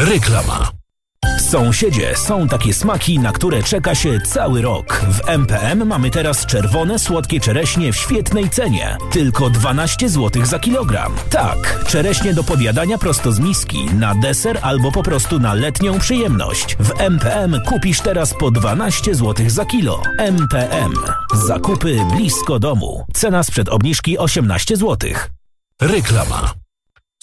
Reklama. Sąsiedzie, są takie smaki, na które czeka się cały rok. W MPM mamy teraz czerwone, słodkie czereśnie w świetnej cenie. Tylko 12 zł za kilogram. Tak, czereśnie do podjadania prosto z miski, na deser albo po prostu na letnią przyjemność. W MPM kupisz teraz po 12 zł za kilo. MPM. Zakupy blisko domu. Cena sprzed obniżki 18 zł. Reklama.